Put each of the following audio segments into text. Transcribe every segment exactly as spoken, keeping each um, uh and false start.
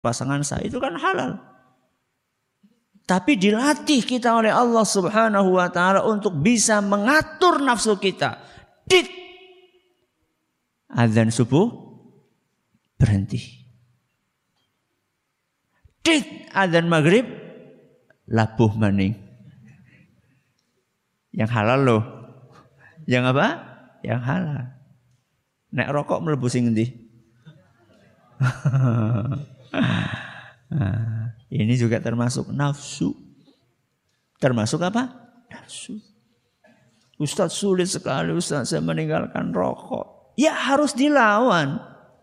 pasangan saya itu kan halal. Tapi dilatih kita oleh Allah Subhanahu wa taala untuk bisa mengatur nafsu kita. Dit. Azan subuh berhenti. Dit azan maghrib labuh maning. Yang halal loh. Yang apa? Yang halal. Nek rokok mlebu sing endi? Nah, ini juga termasuk nafsu. Termasuk apa? Nafsu. Ustaz sulit sekali Ustaz saya meninggalkan rokok. Ya harus dilawan.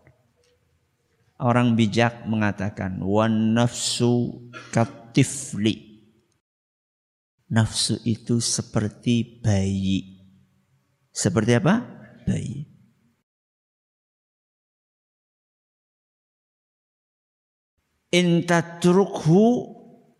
Orang bijak mengatakan wan nafsu katifli. Nafsu itu seperti bayi. Seperti apa? Bayi. In tatrukhu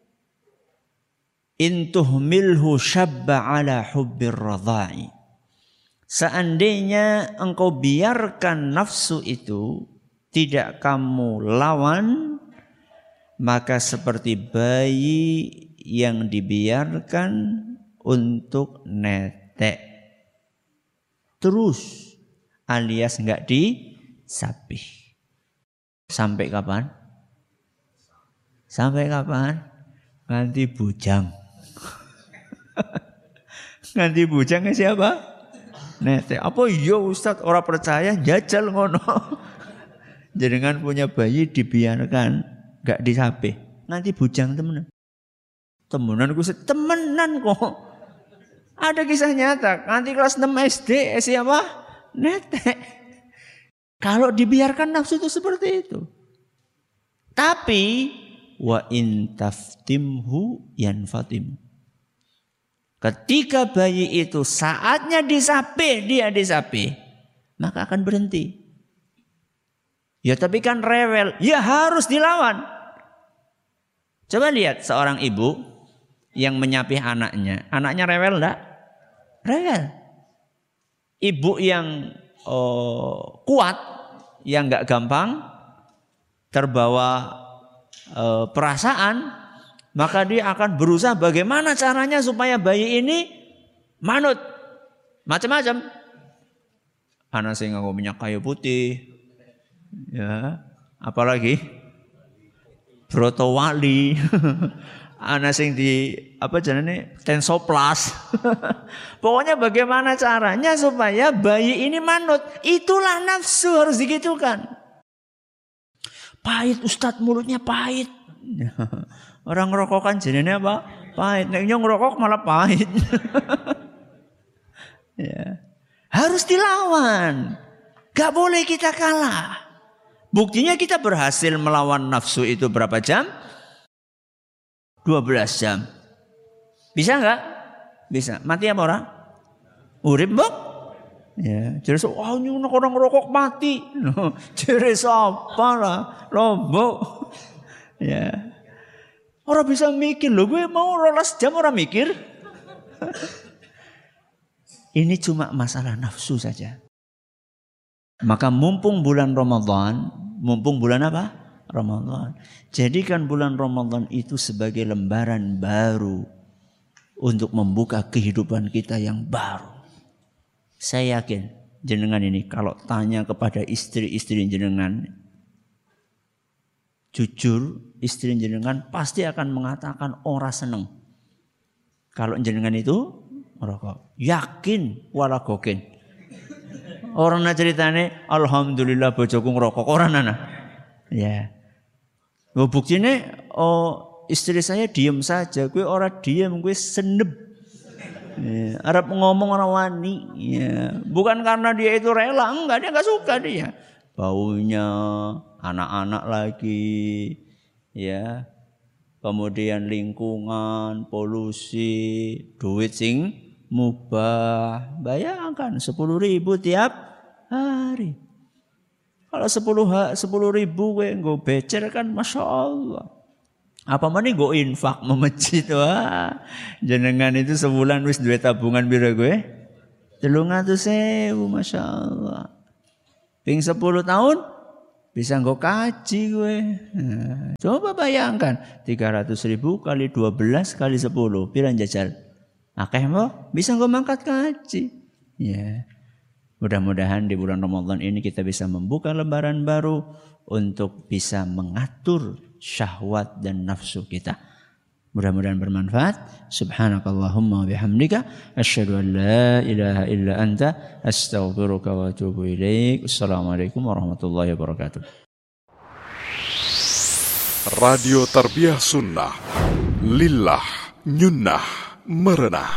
in tuhmilhu syabba ala hubbir radha'i. Seandainya engkau biarkan nafsu itu, tidak kamu lawan, maka seperti bayi yang dibiarkan untuk netek. Terus alias enggak disapih. Sampai kapan? Sampai kapan? Nganti bujang. Nganti bujangnya siapa? Netek. Apa iya Ustaz orang percaya jajal ngono. Jenengan punya bayi dibiarkan enggak disapih. Nganti bujang temenan. Temenan ku temenan kok. Ada kisah nyata. Nanti kelas enam S D siapa? Netek. Kalau dibiarkan nafsu itu seperti itu. Tapi wa in taftimhu yanfatim. Ketika bayi itu saatnya disapih, dia disapih, maka akan berhenti. Ya tapi kan rewel, ya harus dilawan. Coba lihat seorang ibu yang menyapih anaknya. Anaknya rewel enggak? Rewel. Ibu yang oh, kuat, yang enggak gampang terbawa oh, perasaan, maka dia akan berusaha bagaimana caranya supaya bayi ini manut. Macam-macam. Anak sing nganggo minyak kayu putih. Ya, apalagi broto wali. Anak sing di apa jenenge tensoplas. Pokoknya bagaimana caranya supaya bayi ini manut. Itulah nafsu harus digitukan. Pahit Ustadz, mulutnya pahit. Orang ngerokok kan jenenge apa? Pahit. Nek ngerokok malah pahit. Ya. Harus dilawan. Gak boleh kita kalah. Buktinya kita berhasil melawan nafsu itu berapa jam? dua belas jam. Bisa enggak? Bisa. Mati apa orang? Urip, Mbok? Ya, jadi oh nyunak orang rokok mati. No, jadi apa lah? Lombok. Ya. Orang bisa mikir loh, gue mau rolas jam orang mikir. Ini cuma masalah nafsu saja. Maka mumpung bulan Ramadan, mumpung bulan apa? Ramadan. Jadikan bulan Ramadan itu sebagai lembaran baru untuk membuka kehidupan kita yang baru. Saya yakin jenengan ini kalau tanya kepada istri-istri jenengan, jujur istri jenengan pasti akan mengatakan ora seneng. Kalau jenengan itu merokok, yakin wala gokin. Orang na ceritane alhamdulillah bojoku ngerokok orang nana. Ya. Oh, buktinya oh istri saya diem saja, gue orang diem, gue seneb. Ya, Arab ngomong orang wani, ya. Bukan karena dia itu rela, enggak, dia enggak suka dia. Baunya, anak-anak lagi, ya. Kemudian lingkungan, polusi, duit sing mubah. Bayangkan sepuluh ribu tiap hari. Kalau sepuluh ribu gue nggo becer kan Masya Allah. Apa mana gue infak memecit. Wah, jenengan itu sebulan wis duit tabungan bira gue telung atus sewu Masya Allah. Ping sepuluh tahun bisa nggo kaji gue. Nah, coba bayangkan tiga ratus ribu kali dua belas kali sepuluh, pirang jajal? Akeh mo bisa nggo mangkat kaji. Ya. Mudah-mudahan di bulan Ramadan ini kita bisa membuka lembaran baru untuk bisa mengatur syahwat dan nafsu kita. Mudah-mudahan bermanfaat. Subhanakallahumma wa bihamdika asyhadu an la ilaha illa anta astaghfiruka wa atubu ilaik. Assalamualaikum warahmatullahi wabarakatuh. Radio Tarbiyah Sunnah Lillah Nyunnah Merenah.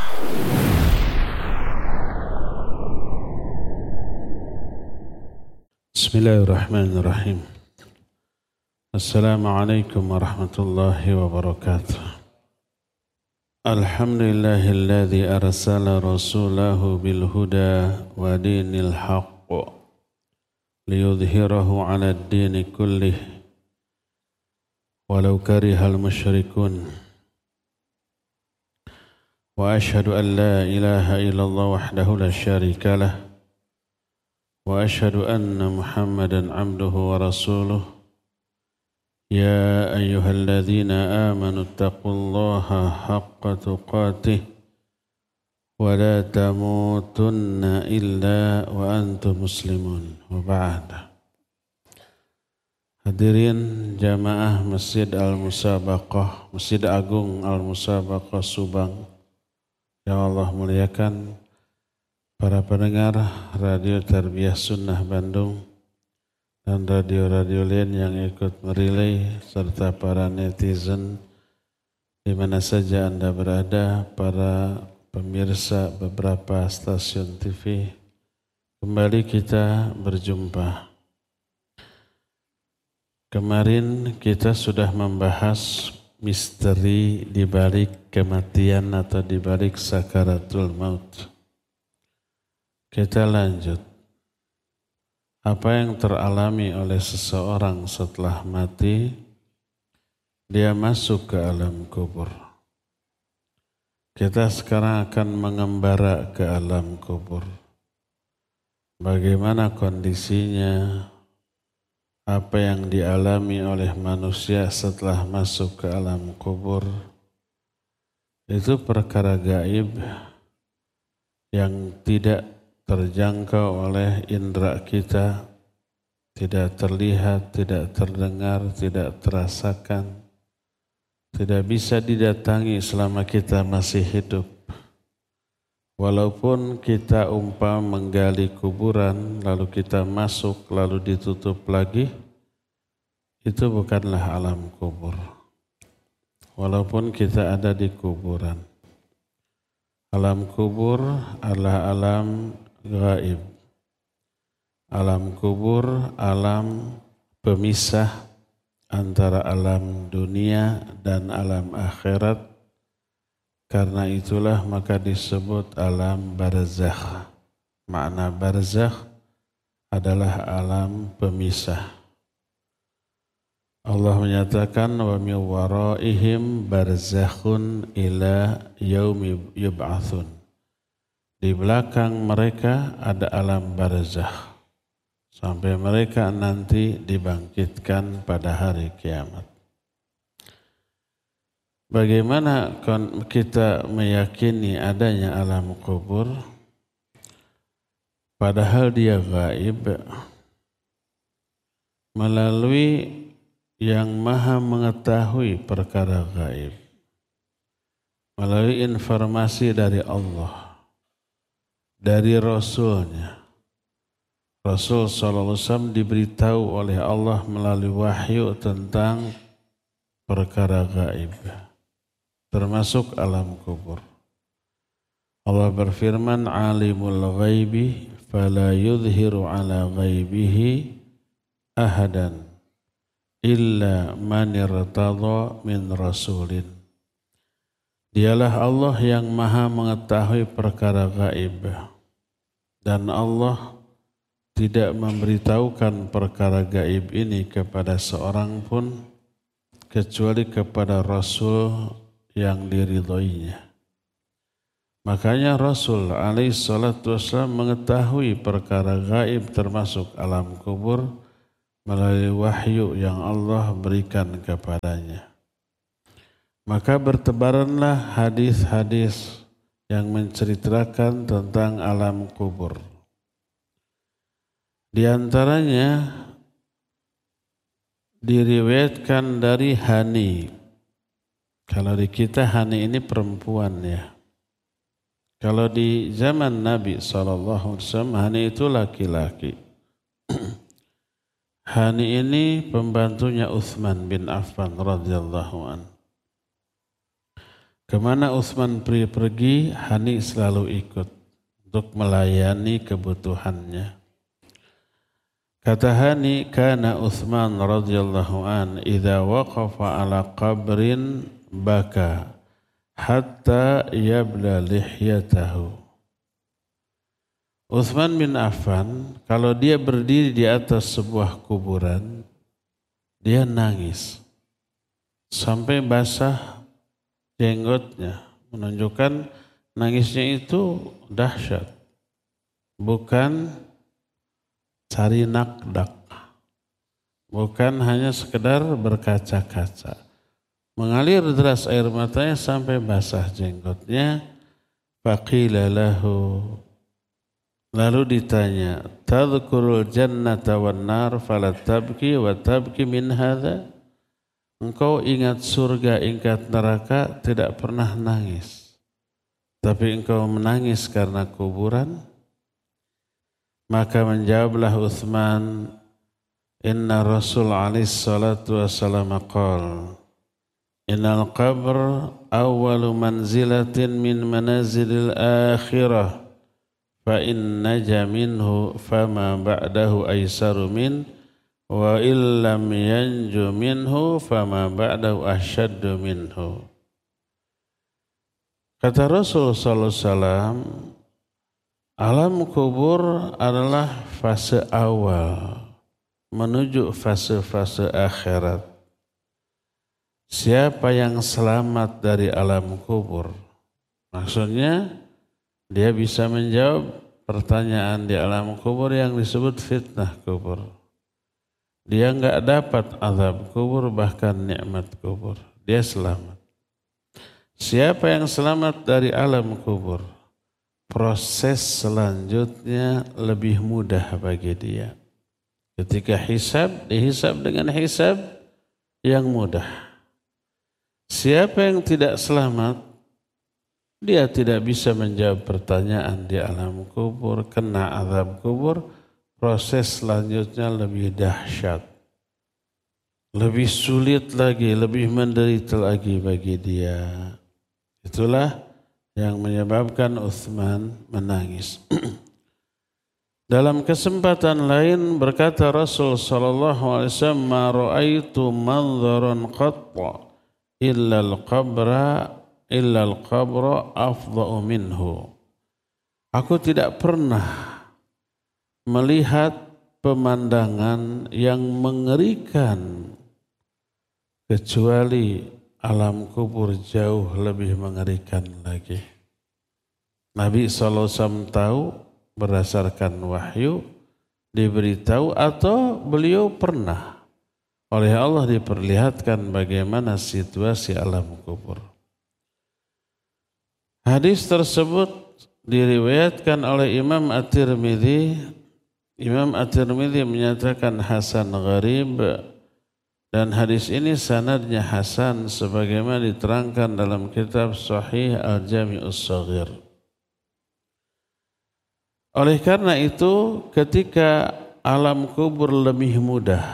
Bismillahirrahmanirrahim. Assalamualaikum warahmatullahi wabarakatuh. Alhamdulillahilladzi arsala rasulahu bil huda wa dinil haqq liyudhhirahu 'ala ad-dini kullih walau karihal musyrikun. Wa asyhadu an la ilaha illallah wahdahu la syarika lah wa asyhadu anna Muhammadan 'abduhu wa rasuluh. Ya ayyuhalladzina amanu taqullaha haqqa tuqatih wa la tamutunna illa wa antum muslimun. Wa ba'd. Hadirin jamaah Masjid Al-Musabaqah, Masjid Agung Al-Musabaqah Subang yang Allah muliakan, para pendengar Radio Tarbiyah Sunnah Bandung dan radio-radio lain yang ikut merilai, serta para netizen di mana saja Anda berada, para pemirsa beberapa stasiun T V. Kembali kita berjumpa. Kemarin kita sudah membahas misteri di balik kematian atau di balik sakaratul maut. Kita lanjut. Apa yang teralami oleh seseorang setelah mati, dia masuk ke alam kubur. Kita sekarang akan mengembara ke alam kubur. Bagaimana kondisinya, apa yang dialami oleh manusia setelah masuk ke alam kubur, itu perkara gaib yang tidak terjangkau oleh indera kita, tidak terlihat, tidak terdengar, tidak terasakan, tidak bisa didatangi selama kita masih hidup. Walaupun kita umpam menggali kuburan, lalu kita masuk, lalu ditutup lagi, itu bukanlah alam kubur. Walaupun kita ada di kuburan. Alam kubur adalah alam gaib. Alam kubur, alam pemisah antara alam dunia dan alam akhirat. Karena itulah maka disebut alam barzakh. Makna barzakh adalah alam pemisah. Allah menyatakan wa min waraihim barzakhun ila yaumi yub'atsun. Di belakang mereka ada alam barzakh sampai mereka nanti dibangkitkan pada hari kiamat. Bagaimana kita meyakini adanya alam kubur padahal dia gaib? Melalui yang maha mengetahui perkara gaib, melalui informasi dari Allah, dari Rasulnya. Rasul sallallahu alaihi wasallam diberitahu oleh Allah melalui wahyu tentang perkara gaib, termasuk alam kubur. Allah berfirman, alimul ghaibi fala yudhiru ala ghaibihi ahadan illa man irtadha min rasulin. Dialah Allah yang maha mengetahui perkara gaib. Dan Allah tidak memberitahukan perkara gaib ini kepada seorang pun kecuali kepada Rasul yang diridhoinya. Makanya Rasul alaihi salatu wassalam mengetahui perkara gaib termasuk alam kubur melalui wahyu yang Allah berikan kepadanya. Maka bertebaranlah hadis-hadis yang menceritakan tentang alam kubur. Di antaranya diriwayatkan dari Hani. Kalau di kita Hani ini perempuan ya. Kalau di zaman Nabi shallallahu alaihi wasallam Hani itu laki-laki. Hani ini pembantunya Utsman bin Affan radhiyallahu an. Kemana Utsman pergi, Hani selalu ikut untuk melayani kebutuhannya. Kata Hani, kana Utsman radhiyallahu an idza waqafa ala qabrin baka hatta yabla lihyatahu. Utsman bin Affan kalau dia berdiri di atas sebuah kuburan, dia nangis sampai basah jenggotnya, menunjukkan nangisnya itu dahsyat, bukan cari nakdak, bukan hanya sekedar berkaca-kaca. Mengalir deras air matanya sampai basah jenggotnya. Faqila lahu, lalu ditanya, tadhkurul jannata wan nar fala tabki wa tabki min hadha? Engkau ingat surga, ingat neraka, tidak pernah nangis, tapi engkau menangis karena kuburan? Maka menjawablah Utsman, inna Rasul alaihi salatu wassalam qala, innal qabr awwalu manzilatin min manazilil akhirah, fa in naja minhu fama ba'dahu aisaru min, wa illam yanju minhu fama ba'dahu asyaddu minhu. Kata Rasul sallallahu alaihi wasallam, alam kubur adalah fase awal menuju fase-fase akhirat. Siapa yang selamat dari alam kubur, maksudnya dia bisa menjawab pertanyaan di alam kubur yang disebut fitnah kubur. Dia enggak dapat azab kubur, bahkan nikmat kubur. Dia selamat. Siapa yang selamat dari alam kubur, proses selanjutnya lebih mudah bagi dia. Ketika hisab, dihisab dengan hisab yang mudah. Siapa yang tidak selamat, dia tidak bisa menjawab pertanyaan di alam kubur, kena azab kubur, proses selanjutnya lebih dahsyat, lebih sulit lagi, lebih menderita lagi bagi dia. Itulah yang menyebabkan Utsman menangis. Dalam kesempatan lain berkata Rasul sallallahu alaihi wasallam, ma ra'aitu manzaran qatta illa al-qabra illa al-qabra afdha'u minhu. Aku tidak pernah melihat pemandangan yang mengerikan kecuali alam kubur jauh lebih mengerikan lagi. Nabi shallallahu alaihi wasallam tahu berdasarkan wahyu, diberitahu atau beliau pernah oleh Allah diperlihatkan bagaimana situasi alam kubur. Hadis tersebut diriwayatkan oleh Imam At-Tirmidzi. Imam At-Tirmidzi menyatakan hasan gharib, dan hadis ini sanadnya hasan sebagaimana diterangkan dalam kitab Sahih Al-Jami'us Shaghir. Oleh karena itu, ketika alam kubur lebih mudah,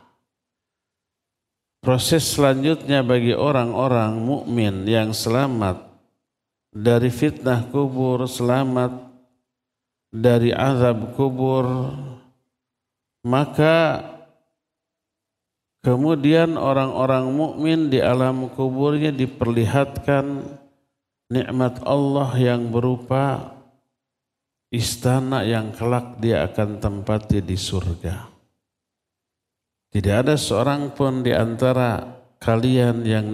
proses selanjutnya bagi orang-orang mukmin yang selamat dari fitnah kubur, selamat dari azab kubur, maka kemudian orang-orang mukmin di alam kuburnya diperlihatkan nikmat Allah yang berupa istana yang kelak dia akan tempati di surga. Tidak ada seorang pun di antara kalian yang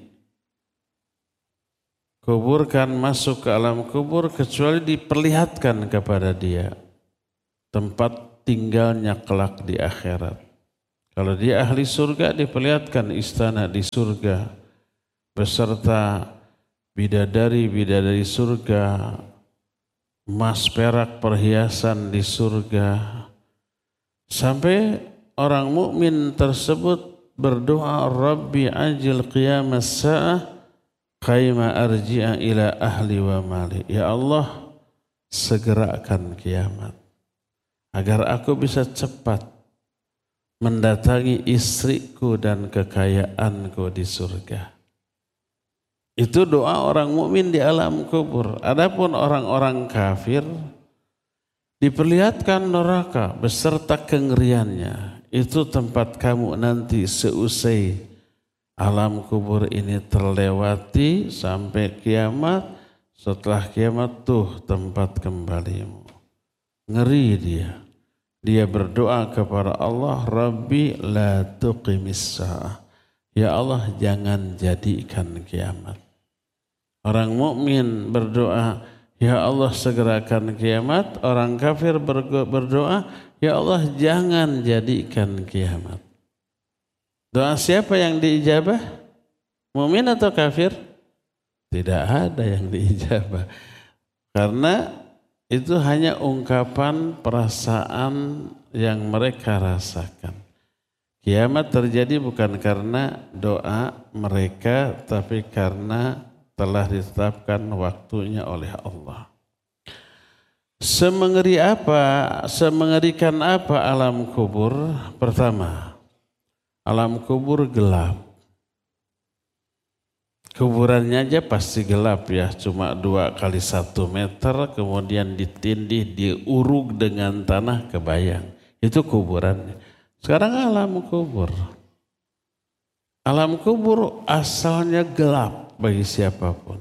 dikuburkan masuk ke alam kubur kecuali diperlihatkan kepada dia tempat tinggalnya kelak di akhirat. Kalau dia ahli surga, diperlihatkan istana di surga beserta bidadari-bidadari surga, emas perak perhiasan di surga. Sampai orang mukmin tersebut berdoa, Rabbi ajil qiyamas sa'ah qaima arji'a ila ahli wa mali. Ya Allah, segerakan kiamat agar aku bisa cepat mendatangi istriku dan kekayaanku di surga. Itu doa orang mukmin di alam kubur. Adapun orang-orang kafir diperlihatkan neraka beserta kengeriannya. Itu tempat kamu nanti seusai alam kubur ini terlewati sampai kiamat. Setelah kiamat tuh tempat kembalimu. Ngeri dia. Dia berdoa kepada Allah, Rabbi la tuqimis sa'ah. Ya Allah, jangan jadikan kiamat. Orang mukmin berdoa, ya Allah segerakan kiamat. Orang kafir berdoa, ya Allah jangan jadikan kiamat. Doa siapa yang diijabah? Mukmin atau kafir? Tidak ada yang diijabah. Karena itu hanya ungkapan perasaan yang mereka rasakan. Kiamat terjadi bukan karena doa mereka, tapi karena telah ditetapkan waktunya oleh Allah. Semengeri apa, semengerikan apa alam kubur? Pertama, alam kubur gelap. Kuburannya aja pasti gelap ya, cuma dua kali satu meter, kemudian ditindih, diuruk dengan tanah, kebayang. Itu kuburannya. Sekarang alam kubur. Alam kubur asalnya gelap bagi siapapun.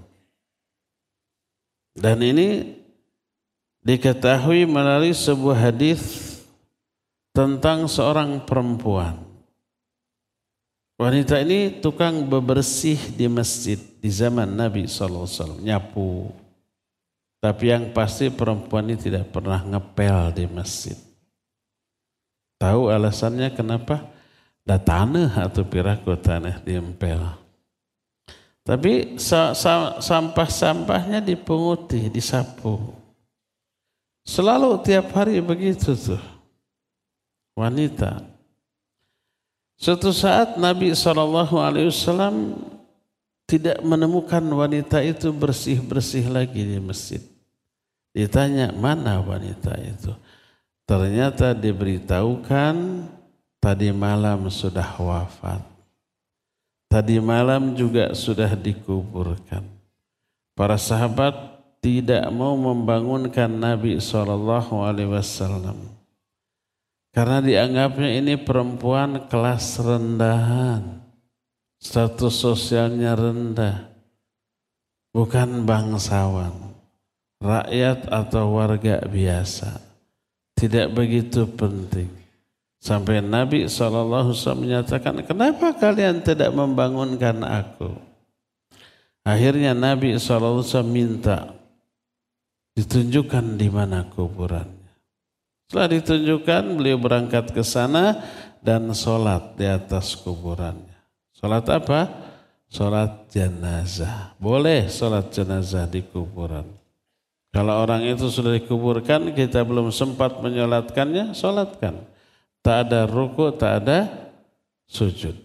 Dan ini diketahui melalui sebuah hadis tentang seorang perempuan. Wanita ini tukang bebersih di masjid di zaman Nabi shallallahu alaihi wasallam, nyapu. Tapi yang pasti perempuan ini tidak pernah ngepel di masjid. Tahu alasannya kenapa? Da tanah atau piraku tanah diempel. Tapi sampah-sampahnya dipunguti, disapu. Selalu tiap hari begitu tuh wanita. Suatu saat Nabi shallallahu alaihi wasallam tidak menemukan wanita itu bersih-bersih lagi di masjid. Ditanya, mana wanita itu? Ternyata diberitahukan tadi malam sudah wafat. Tadi malam juga sudah dikuburkan. Para sahabat tidak mau membangunkan Nabi shallallahu alaihi wasallam. Karena dianggapnya ini perempuan kelas rendahan, status sosialnya rendah, bukan bangsawan, rakyat atau warga biasa, tidak begitu penting. Sampai Nabi shallallahu alaihi wasallam menyatakan, kenapa kalian tidak membangunkan aku? Akhirnya Nabi shallallahu alaihi wasallam minta ditunjukkan di mana kuburannya. Setelah ditunjukkan, beliau berangkat ke sana dan sholat di atas kuburannya. Sholat apa? Sholat jenazah. Boleh sholat jenazah di kuburan. Kalau orang itu sudah dikuburkan, kita belum sempat menyolatkannya, sholatkan. Tak ada ruku, tak ada sujud.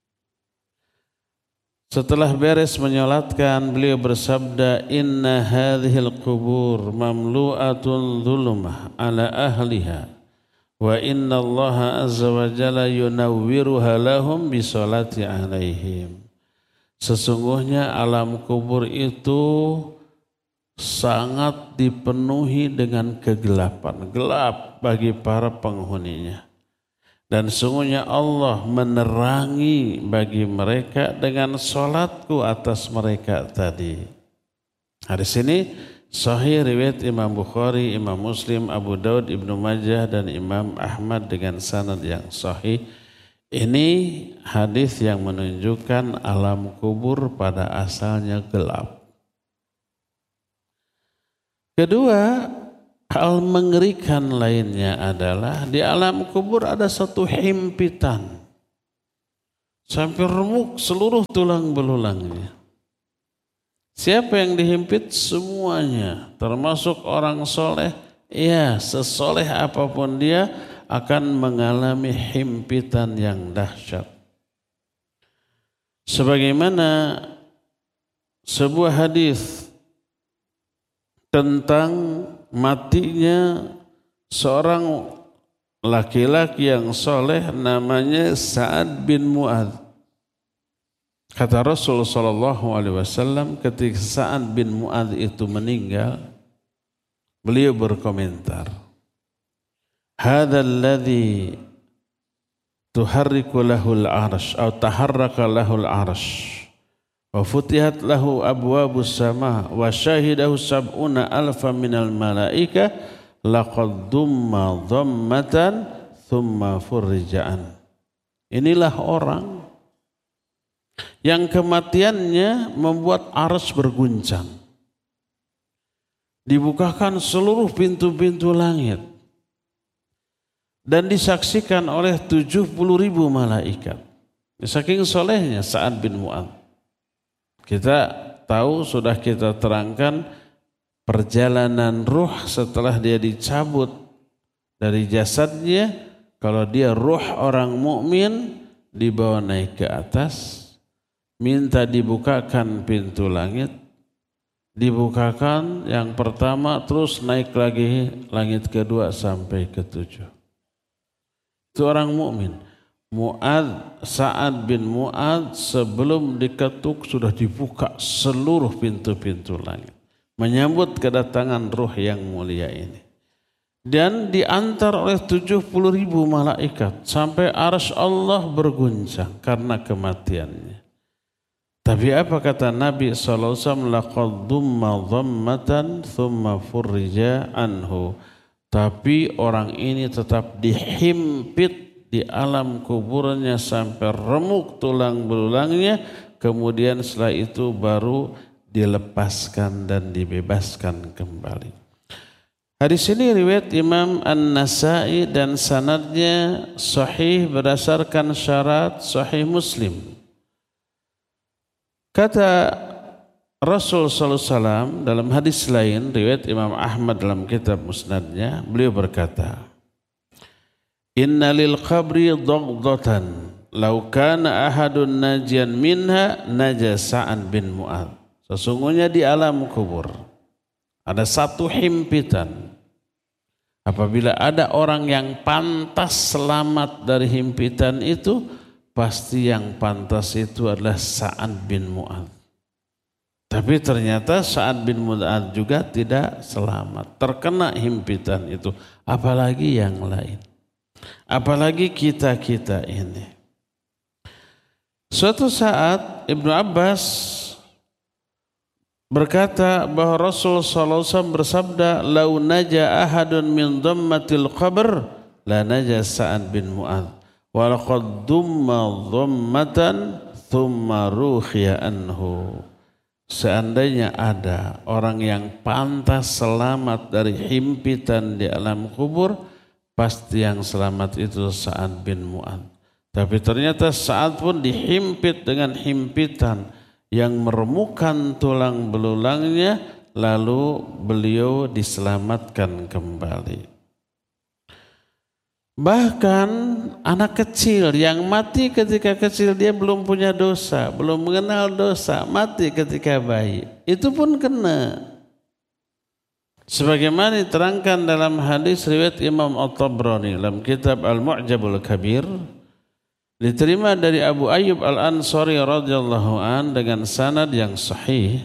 Setelah beres menyolatkan, beliau bersabda, inna hadhil qubur mamlu'atun dhulumah ala ahliha wa inna Allah azza wa jalla yunawwiruha lahum bisolati alaihim. Sesungguhnya alam kubur itu sangat dipenuhi dengan kegelapan, gelap bagi para penghuninya. Dan sungguhnya Allah menerangi bagi mereka dengan sholatku atas mereka tadi. Hadis ini sahih riwayat Imam Bukhari, Imam Muslim, Abu Daud, Ibnu Majah dan Imam Ahmad dengan sanad yang sahih. Ini hadis yang menunjukkan alam kubur pada asalnya gelap. Kedua, hal mengerikan lainnya adalah di alam kubur ada satu himpitan. sampai remuk seluruh tulang belulangnya. Siapa yang dihimpit? Semuanya, termasuk orang soleh. Ya, sesoleh apapun dia akan mengalami himpitan yang dahsyat. Sebagaimana sebuah hadis tentang matinya seorang laki-laki yang soleh namanya Sa'ad bin Mu'adz. Kata Rasul sallallahu alaihi wasallam ketika Sa'ad bin Mu'adz itu meninggal, beliau berkomentar, "Hadzal ladzi tuharriku lahul arsh atau taharraka lahul arsh wa futihat lahu abwabus sama wa syahidahu sab'una alfa minal malaika laqad dumma dhammatan thumma furrija'an." Inilah orang yang kematiannya membuat arsy berguncang. Dibukakan seluruh pintu-pintu langit dan disaksikan oleh tujuh puluh ribu malaikat. Saking solehnya Sa'ad bin Mu'adz. Kita tahu, sudah kita terangkan perjalanan ruh setelah dia dicabut dari jasadnya. Kalau dia ruh orang mukmin dibawa naik ke atas, minta dibukakan pintu langit, dibukakan yang pertama, terus naik lagi langit kedua sampai ketujuh. Itu orang mukmin. Mu'adz, Sa'ad bin Mu'adz sebelum diketuk sudah dibuka seluruh pintu-pintu langit, menyambut kedatangan ruh yang mulia ini. Dan diantar oleh tujuh puluh ribu malaikat sampai arsy Allah berguncang karena kematiannya. Tapi apa kata Nabi shallallahu alaihi wasallam? Laqad dumma dhammatan thumma furrija anhu. Tapi orang ini tetap dihimpit di alam kuburnya sampai remuk tulang belulangnya. Kemudian setelah itu baru dilepaskan dan dibebaskan kembali. Hadis ini riwayat Imam An-Nasa'i dan sanadnya sahih berdasarkan syarat sahih Muslim. Kata Rasul sallallahu alaihi wasallam dalam hadis lain riwayat Imam Ahmad dalam kitab Musnadnya, beliau berkata, "Inna lil qabri dhaghdatan law kana ahadun najian minha naja Sa'ad bin Mu'adz." Sesungguhnya di alam kubur ada satu himpitan. Apabila ada orang yang pantas selamat dari himpitan itu, pasti yang pantas itu adalah Sa'ad bin Mu'adz. Tapi ternyata Sa'ad bin Mu'adz juga tidak selamat, terkena himpitan itu. Apalagi yang lain. Apalagi kita-kita ini. Suatu saat Ibnu Abbas berkata bahwa Rasul sallallahu alaihi wasallam bersabda, "Lau naja ahadun min dhammatil qabr la naja Sa'ad bin Mu'adz wa laqad dumma dhammatan thumma ruhiya anhu." Seandainya ada orang yang pantas selamat dari himpitan di alam kubur, pasti yang selamat itu Sa'ad bin Mu'adz. Tapi ternyata Sa'ad pun dihimpit dengan himpitan yang meremukkan tulang belulangnya, lalu beliau diselamatkan kembali. Bahkan anak kecil yang mati ketika kecil, dia belum punya dosa, belum mengenal dosa, mati ketika bayi, itu pun kena. Sebagaimana diterangkan dalam hadis riwayat Imam At-Tabrani dalam kitab Al-Mu'jamul Kabir, diterima dari Abu Ayyub Al-Ansari radhiyallahu an dengan sanad yang sahih.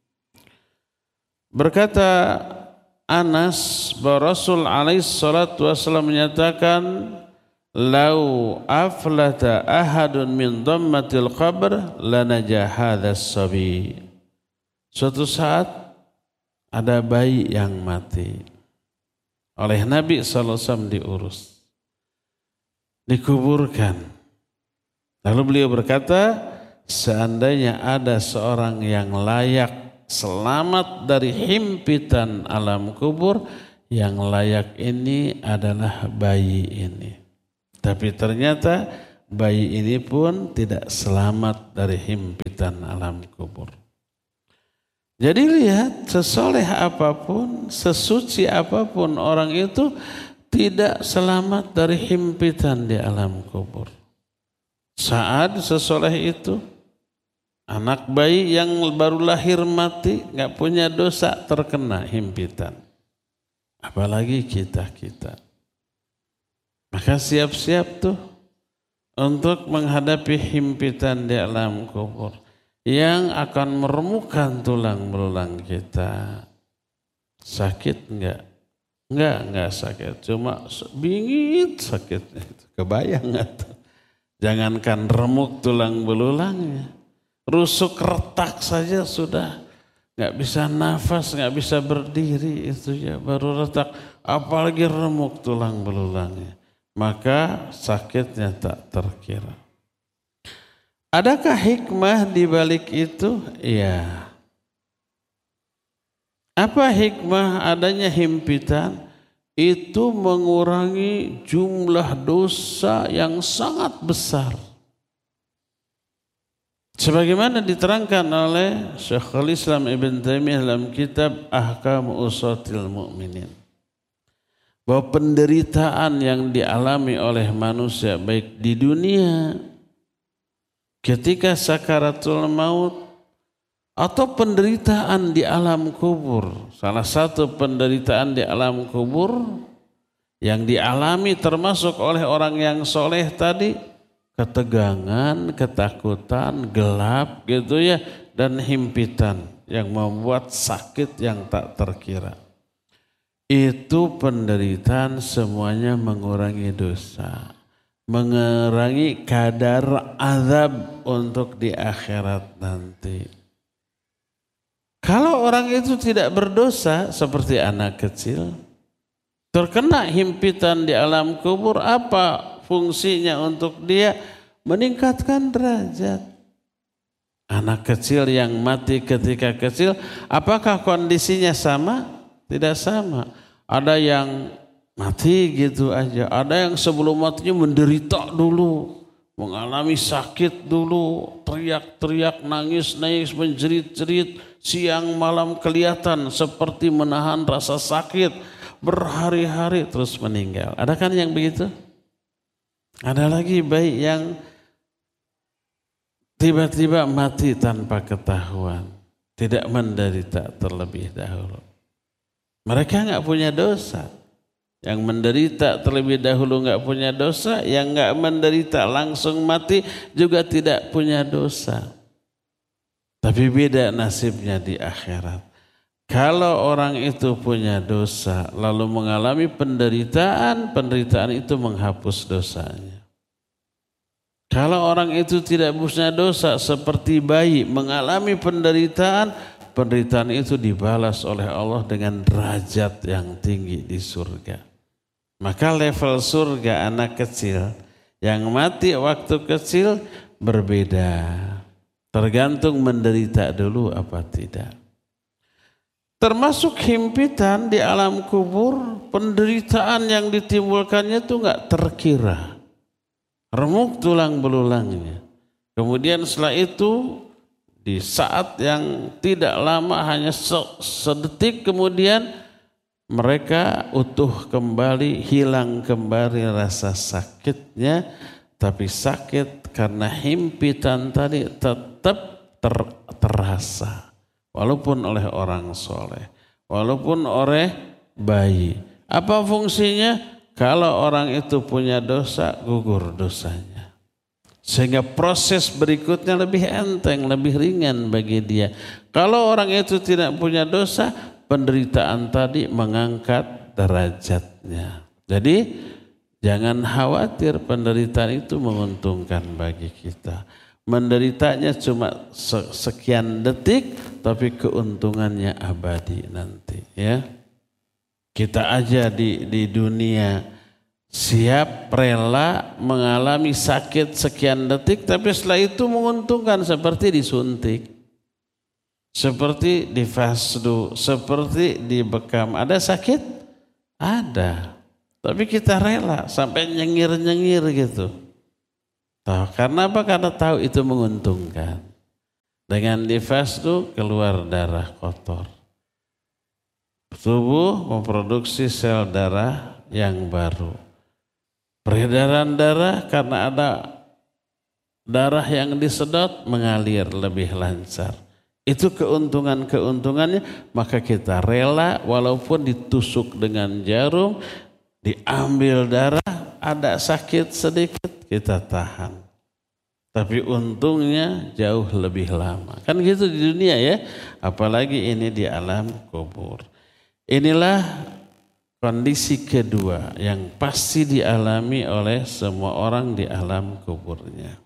Berkata Anas bahwa Rasul alaihi salatu wasallam menyatakan, "Lau aflata ahadun min dhammatil qabr lanaja hadzal sabi." Suatu saat ada bayi yang mati. Oleh Nabi sallallahu alaihi wasallam diurus, dikuburkan. Lalu beliau berkata, seandainya ada seorang yang layak selamat dari himpitan alam kubur, yang layak ini adalah bayi ini. Tapi ternyata bayi ini pun tidak selamat dari himpitan alam kubur. Jadi lihat, sesoleh apapun, sesuci apapun orang itu tidak selamat dari himpitan di alam kubur. Saat sesoleh itu, anak bayi yang baru lahir mati, gak punya dosa, terkena himpitan. Apalagi kita-kita. Maka siap-siap tuh untuk menghadapi himpitan di alam kubur yang akan meremukkan tulang belulang kita. Sakit enggak? Enggak, enggak sakit. Cuma bingit sakitnya. Kebayang enggak tuh? Jangankan remuk tulang belulangnya. Rusuk retak saja sudah enggak bisa nafas, enggak bisa berdiri, itu ya baru retak. Apalagi remuk tulang belulangnya. Maka sakitnya tak terkira. Adakah hikmah di balik itu? Iya. Apa hikmah adanya himpitan? Itu mengurangi jumlah dosa yang sangat besar. Sebagaimana diterangkan oleh Syekhul Islam Ibn Taimiyah dalam kitab Ahkam Usatil Mu'minin. Bahwa penderitaan yang dialami oleh manusia baik di dunia ketika sakaratul maut atau penderitaan di alam kubur. Salah satu penderitaan di alam kubur yang dialami termasuk oleh orang yang soleh tadi, ketegangan, ketakutan, gelap gitu ya, dan himpitan yang membuat sakit yang tak terkira. Itu penderitaan semuanya mengurangi dosa, mengurangi kadar azab untuk di akhirat nanti. Kalau orang itu tidak berdosa seperti anak kecil, terkena himpitan di alam kubur, apa fungsinya untuk dia? Meningkatkan derajat. Anak kecil yang mati ketika kecil, apakah kondisinya sama? Tidak sama. Ada yang mati gitu aja. Ada yang sebelum matinya menderita dulu. Mengalami sakit dulu. Teriak-teriak, nangis-nangis, menjerit-jerit. Siang malam kelihatan seperti menahan rasa sakit. Berhari-hari terus meninggal. Ada kan yang begitu? Ada lagi bayi yang tiba-tiba mati tanpa ketahuan. Tidak menderita terlebih dahulu. Mereka enggak punya dosa. Yang menderita terlebih dahulu enggak punya dosa, yang enggak menderita langsung mati juga tidak punya dosa. Tapi beda nasibnya di akhirat. Kalau orang itu punya dosa lalu mengalami penderitaan, penderitaan itu menghapus dosanya. Kalau orang itu tidak punya dosa seperti bayi mengalami penderitaan, penderitaan itu dibalas oleh Allah dengan derajat yang tinggi di surga. Maka level surga anak kecil yang mati waktu kecil berbeda. Tergantung menderita dulu apa tidak. Termasuk himpitan di alam kubur, penderitaan yang ditimbulkannya itu enggak terkira. Remuk tulang belulangnya. Kemudian setelah itu di saat yang tidak lama, hanya sedetik kemudian mereka utuh kembali, hilang kembali rasa sakitnya. Tapi sakit karena himpitan tadi tetap ter, terasa. Walaupun oleh orang soleh, walaupun oleh bayi. Apa fungsinya? Kalau orang itu punya dosa, gugur dosanya. Sehingga proses berikutnya lebih enteng, lebih ringan bagi dia. Kalau orang itu tidak punya dosa, penderitaan tadi mengangkat derajatnya. Jadi jangan khawatir, penderitaan itu menguntungkan bagi kita. Menderitanya cuma sekian detik, tapi keuntungannya abadi nanti. Ya, kita aja di di dunia siap rela mengalami sakit sekian detik, tapi setelah itu menguntungkan seperti disuntik, seperti difasdu, seperti dibekam. Ada sakit? Ada. Tapi kita rela sampai nyengir-nyengir gitu. Tahu. Karena apa? Karena tahu itu menguntungkan. Dengan nifas itu keluar darah kotor. Tubuh memproduksi sel darah yang baru. Peredaran darah karena ada darah yang disedot mengalir lebih lancar. Itu keuntungan-keuntungannya, maka kita rela walaupun ditusuk dengan jarum, diambil darah, ada sakit sedikit, kita tahan. Tapi untungnya jauh lebih lama. Kan gitu di dunia ya, apalagi ini di alam kubur. Inilah kondisi kedua yang pasti dialami oleh semua orang di alam kuburnya.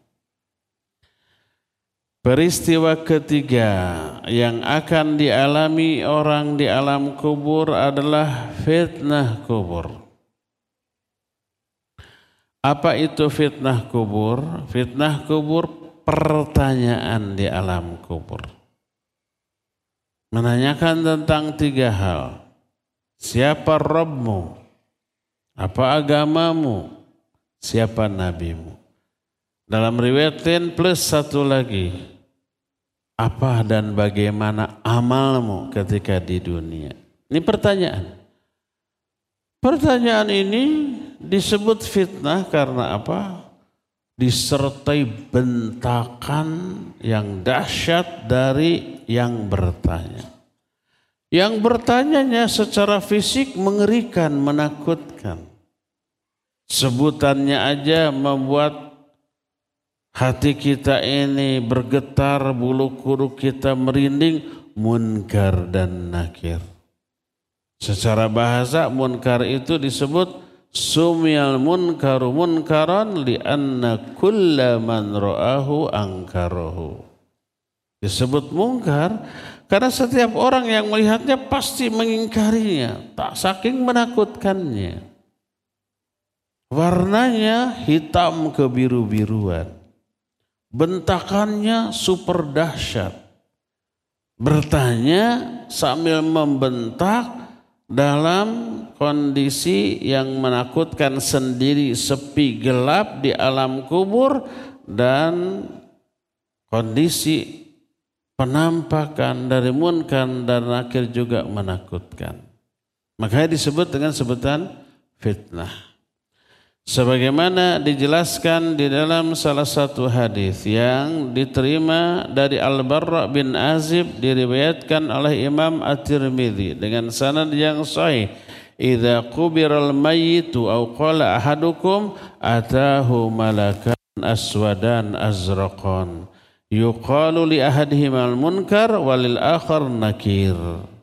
Peristiwa ketiga yang akan dialami orang di alam kubur adalah fitnah kubur. Apa itu fitnah kubur? Fitnah kubur pertanyaan di alam kubur. Menanyakan tentang tiga hal. Siapa Rabbmu? Apa agamamu? Siapa nabimu? Dalam riwayat lain plus satu lagi. Apa dan bagaimana amalmu ketika di dunia? Ini pertanyaan. Pertanyaan ini disebut fitnah karena apa? Disertai bentakan yang dahsyat dari yang bertanya. Yang bertanyanya secara fisik mengerikan, menakutkan. Sebutannya aja membuat hati kita ini bergetar, bulu kuduk kita merinding, munkar dan nakir. Secara bahasa munkar itu disebut sumiyal munkaru munkaran li'anna kulla man ra'ahu angkarahu. Disebut munkar karena setiap orang yang melihatnya pasti mengingkarinya, tak saking menakutkannya. Warnanya hitam kebiru-biruan. Bentakannya super dahsyat. Bertanya sambil membentak dalam kondisi yang menakutkan sendiri, sepi gelap di alam kubur dan kondisi penampakan dari munkar dan nakir juga menakutkan. Makanya disebut dengan sebutan fitnah. Sebagaimana dijelaskan di dalam salah satu hadis yang diterima dari Al-Barra bin Azib, diriwayatkan oleh Imam At-Tirmidzi dengan sanad yang sahih. Idza qubiral mayyitu aw qala ahadukum atahu malakan aswadan azraqan yuqalu li ahadihimal munkar walil akhar nakir.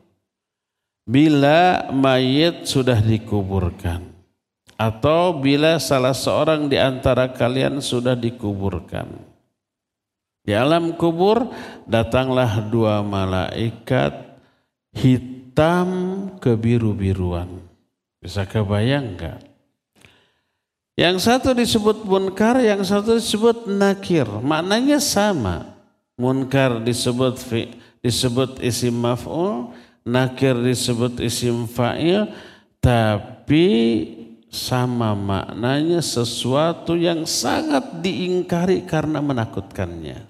Bila mayit sudah dikuburkan atau bila salah seorang di antara kalian sudah dikuburkan. Di alam kubur datanglah dua malaikat hitam kebiru-biruan. Bisa kebayang enggak? Yang satu disebut munkar, yang satu disebut nakir. Maknanya sama. Munkar disebut disebut isim maf'ul, nakir disebut isim fa'il, tapi sama maknanya, sesuatu yang sangat diingkari karena menakutkannya.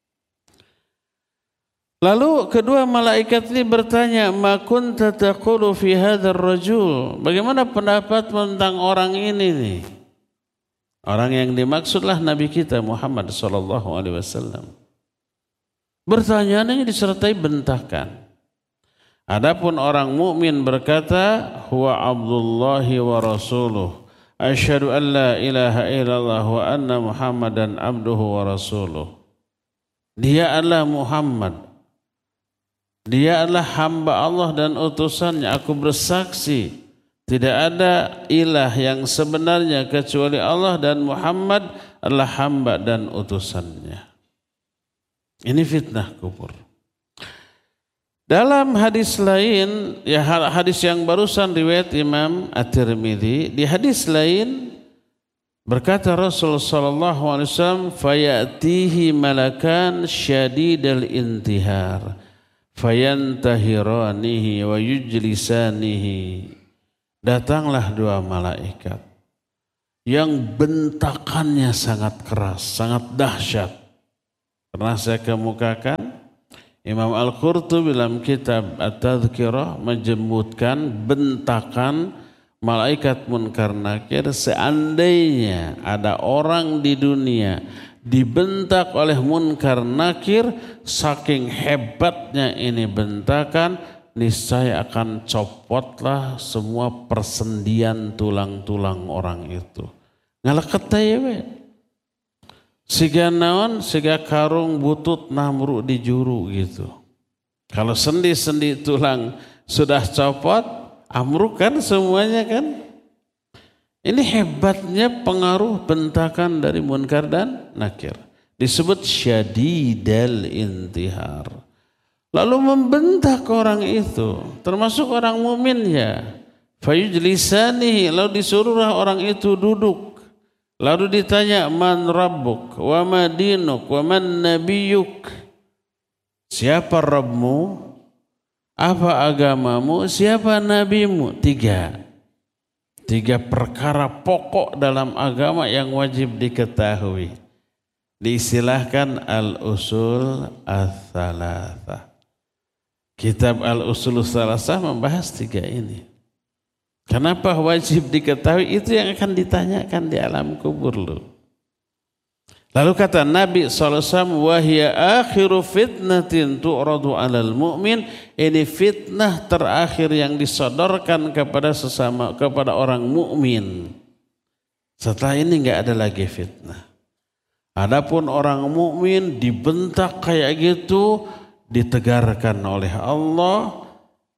Lalu kedua malaikat ini bertanya, "Ma kunta taqulu fi hadzal rajul?" Bagaimana pendapat tentang orang ini nih? Orang yang dimaksudlah Nabi kita Muhammad sallallahu alaihi wasallam. Pertanyaannya disertai bentakan. Adapun orang mukmin berkata, huwa Abdullahi wa rasuluh. Asyhadu an la ilaha illallah wa anna Muhammadan abduhu wa rasuluh. Dia adalah Muhammad. Dia adalah hamba Allah dan utusannya. Aku bersaksi tidak ada ilah yang sebenarnya kecuali Allah dan Muhammad adalah hamba dan utusannya. Ini fitnah kubur. Dalam hadis lain, ya hadis yang barusan riwayat Imam At-Tirmidzi, di hadis lain berkata Rasul sallallahu alaihi wasallam, fayatihi malakan syadidal intihar fayantahiranihi wa yujlisanihi. Datanglah dua malaikat yang bentakannya sangat keras, sangat dahsyat. Pernah saya kemukakan, Imam Al-Qurtubi dalam kitab At-Tadhkirah menyebutkan bentakan malaikat munkar nakir. Seandainya ada orang di dunia dibentak oleh munkar nakir, saking hebatnya ini bentakan, niscaya akan copotlah semua persendian tulang-tulang orang itu. Ngaleket ya we. Siga naon, siga karung butut namru di juru gitu. Kalau sendi-sendi tulang sudah copot, amruk kan semuanya kan. Ini hebatnya pengaruh bentakan dari munkar dan nakir. Disebut syadidal intihar. Lalu membentak orang itu, termasuk orang mukmin ya. Fayujlisanihi, lalu disuruhlah orang itu duduk. Lalu ditanya, man rabbuk, wa ma dinuk, wa man nabiyuk. Siapa Rabbmu? Apa agamamu? Siapa nabimu? Tiga. Tiga perkara pokok dalam agama yang wajib diketahui. Diistilahkan al-usul ats-tsalatsah. Kitab al-usul ats-tsalatsah membahas tiga ini. Kenapa wajib diketahui? Itu yang akan ditanyakan di alam kubur loh. Lalu kata Nabi shallallahu alaihi wasallam, wahya akhiru fitnatin tu'radu alal mu'min. Ini fitnah terakhir yang disodorkan kepada sesama, kepada orang mukmin. Setelah ini enggak ada lagi fitnah. Adapun orang mukmin dibentak kayak gitu, ditegarkan oleh Allah,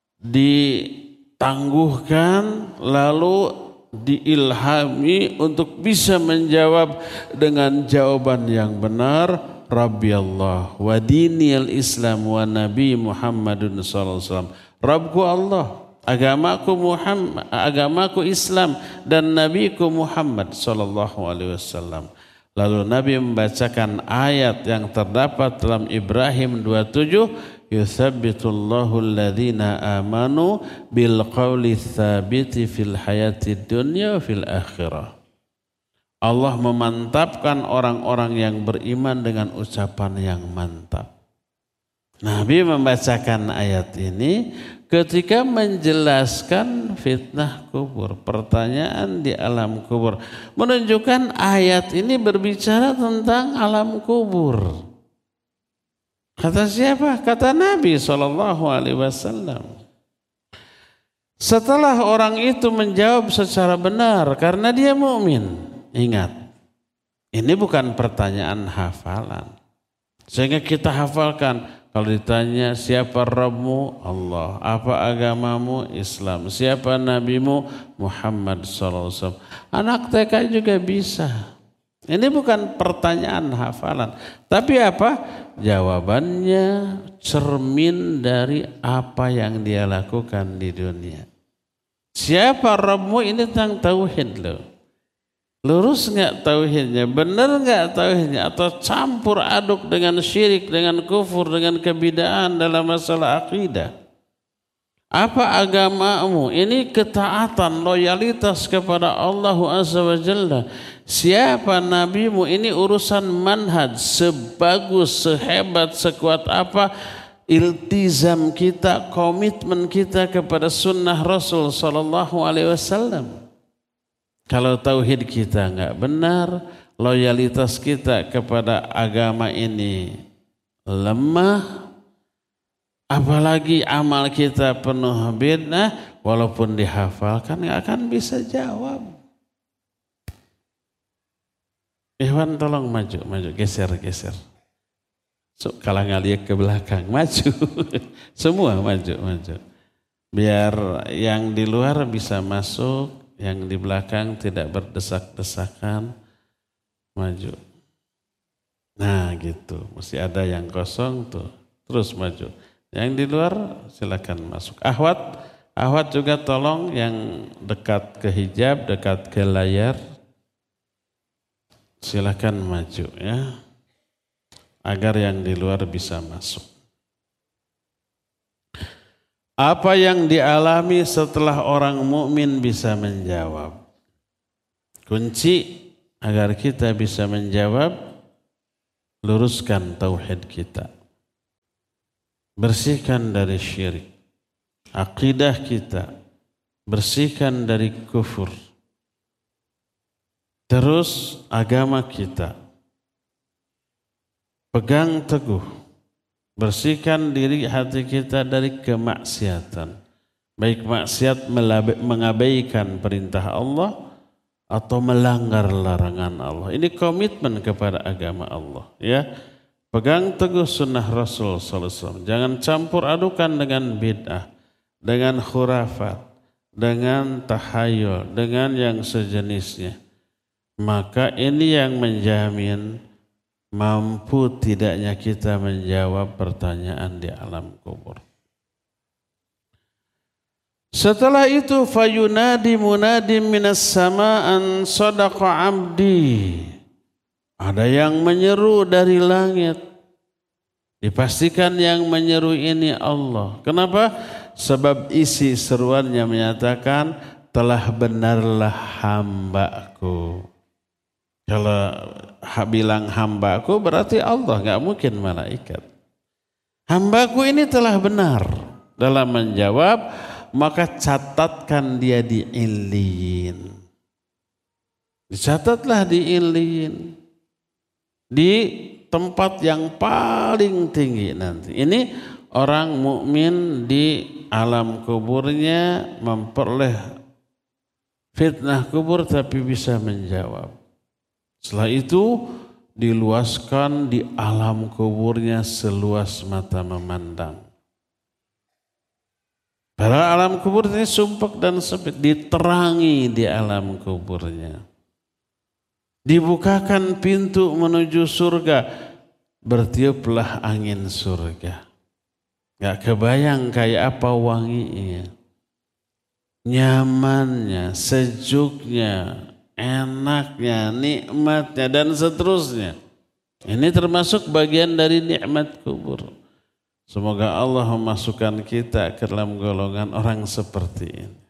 ditangguhkan, lalu diilhami untuk bisa menjawab dengan jawaban yang benar. Rabbi Allah wa diniyal Islam wa Nabi Muhammadun sallallahu alaihi wasallam. Rabbku Allah, agamaku Muhammad, agamaku Islam dan Nabiku Muhammad sallallahu alaihi wasallam. Lalu Nabi membacakan ayat yang terdapat dalam Ibrahim dua puluh tujuh, yuthabbitullahu alladhina amanu bil qawli tsabiti fil hayati dunya fil akhirah. Allah memantapkan orang-orang yang beriman dengan ucapan yang mantap. Nabi membacakan ayat ini ketika menjelaskan fitnah kubur, pertanyaan di alam kubur, menunjukkan ayat ini berbicara tentang alam kubur. Kata siapa? Kata Nabi shallallahu alaihi wasallam. Setelah orang itu menjawab secara benar karena dia mukmin. Ingat, ini bukan pertanyaan hafalan. Sehingga kita hafalkan. Kalau ditanya siapa Rabbmu? Allah. Apa agamamu? Islam. Siapa nabimu? Muhammad shallallahu alaihi wasallam. Anak T K juga bisa. Ini bukan pertanyaan hafalan. Tapi apa? Jawabannya cermin dari apa yang dia lakukan di dunia. Siapa Rabbmu? Ini tentang tauhid loh. Lurus enggak tauhidnya? Benar enggak tauhidnya? Atau campur aduk dengan syirik, dengan kufur, dengan kebidaan dalam masalah akidah? Apa agamamu? Ini ketaatan, loyalitas kepada Allah Azza wa Jalla. Siapa nabimu? Ini urusan manhaj. Sebagus, sehebat, sekuat apa iltizam kita, komitmen kita kepada sunnah Rasul sallallahu alaihi wasallam. Kalau tauhid kita enggak benar, loyalitas kita kepada agama ini lemah, apalagi amal kita penuh bid'ah, walaupun dihafalkan enggak akan bisa jawab. Ikhwan tolong maju, maju, geser, geser. So, kalau ngaliak ke belakang, maju. Semua maju, maju. Biar yang di luar bisa masuk, yang di belakang tidak berdesak-desakan, maju. Nah gitu, mesti ada yang kosong tuh, terus maju. Yang di luar silakan masuk. Ahwat, ahwat juga tolong yang dekat ke hijab, dekat ke layar, silakan maju ya, agar yang di luar bisa masuk. Apa yang dialami setelah orang mukmin bisa menjawab? Kunci agar kita bisa menjawab, luruskan tauhid kita. Bersihkan dari syirik. Akidah kita. Bersihkan dari kufur. Terus agama kita. Pegang teguh. Bersihkan diri hati kita dari kemaksiatan. Baik maksiat mengabaikan perintah Allah atau melanggar larangan Allah. Ini komitmen kepada agama Allah. Ya, pegang teguh sunnah Rasul sallallahu alaihi wasallam. Jangan campur adukan dengan bid'ah, dengan khurafat, dengan tahayul, dengan yang sejenisnya. Maka ini yang menjamin mampu tidaknya kita menjawab pertanyaan di alam kubur. Setelah itu fayunadi munadim minas sama'an sadaqa abdi. Ada yang menyeru dari langit. Dipastikan yang menyeru ini Allah. Kenapa? Sebab isi seruannya menyatakan telah benarlah hambaku. Kalau bilang hambaku berarti Allah, enggak mungkin malaikat. Hambaku ini telah benar dalam menjawab, maka catatkan dia di Illiyin. Dicatatlah di Illiyin. Di tempat yang paling tinggi nanti. Ini orang mukmin di alam kuburnya memperoleh fitnah kubur tapi bisa menjawab. Setelah itu diluaskan di alam kuburnya seluas mata memandang. Pada alam kubur ini sumpek dan sempit, diterangi di alam kuburnya. Dibukakan pintu menuju surga, bertiuplah angin surga. Gak kebayang kayak apa wanginya, nyamannya, sejuknya, enaknya, nikmatnya, dan seterusnya. Ini termasuk bagian dari nikmat kubur. Semoga Allah memasukkan kita ke dalam golongan orang seperti ini.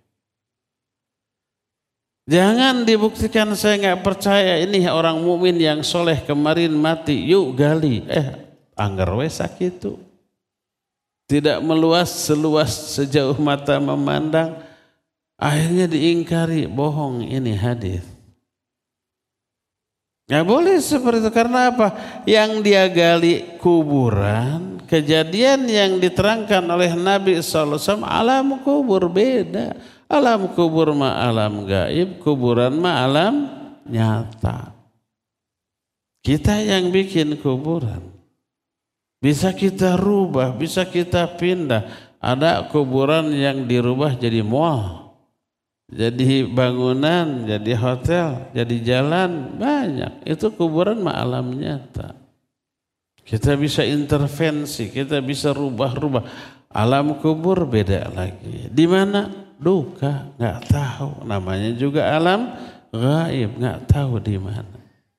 Jangan dibuktikan saya nggak percaya ini orang mukmin yang soleh kemarin mati. Yuk gali. Eh, anggar we sakitu. Tidak meluas seluas sejauh mata memandang. Akhirnya diingkari, bohong ini hadis. Nggak boleh seperti itu. Karena apa? Yang dia gali kuburan, kejadian yang diterangkan oleh Nabi shallallahu alaihi wasallam, alam kubur beda. Alam kubur ma alam gaib, kuburan ma alam nyata. Kita yang bikin kuburan. Bisa kita rubah, bisa kita pindah. Ada kuburan yang dirubah jadi mall. Jadi bangunan, jadi hotel, jadi jalan, banyak. Itu kuburan mah alam nyata. Kita bisa intervensi, kita bisa rubah-rubah. Alam kubur beda lagi. Di mana? Duka, nggak tahu. Namanya juga alam gaib, nggak tahu di mana.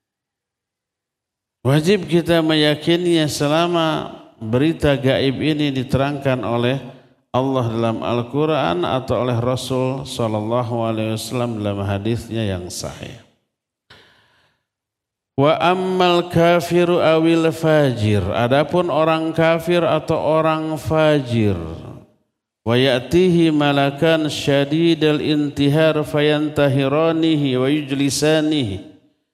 Wajib kita meyakininya selama berita gaib ini diterangkan oleh Allah dalam Al-Quran atau oleh Rasul sallallahu alaihi wasallam dalam hadisnya yang sahih. Wa ammal kafiru awil fajir. Adapun orang kafir atau orang fajir. Wa ya'tihi malakan syadidal intihar fayantahiranihi wa yujlisanihi.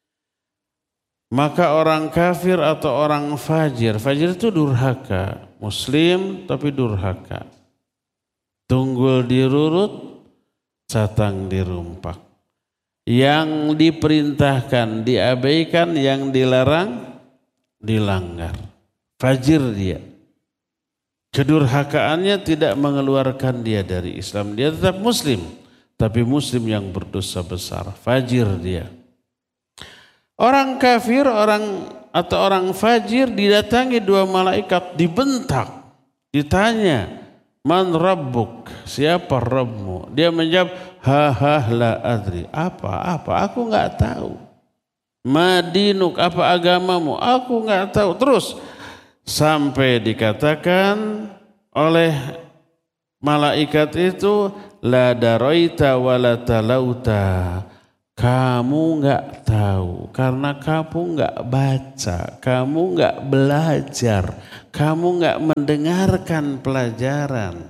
Maka orang kafir atau orang fajir. Fajir itu durhaka. Muslim tapi durhaka. Tunggul dirurut, catang dirumpak. Yang diperintahkan diabaikan, yang dilarang dilanggar. Fajir dia. Kedurhakaannya tidak mengeluarkan dia dari Islam. Dia tetap muslim, tapi muslim yang berdosa besar. Fajir dia. Orang kafir, orang atau orang fajir didatangi dua malaikat, dibentak, ditanya, man rabbuk, siapa Rabbmu? Dia menjawab, ha ha la adri. Apa? Apa? Aku enggak tahu. Madinuk, apa agamamu? Aku enggak tahu. Terus sampai dikatakan oleh malaikat itu, la daraita wa la talauta. Kamu nggak tahu karena kamu nggak baca, kamu nggak belajar, kamu nggak mendengarkan pelajaran.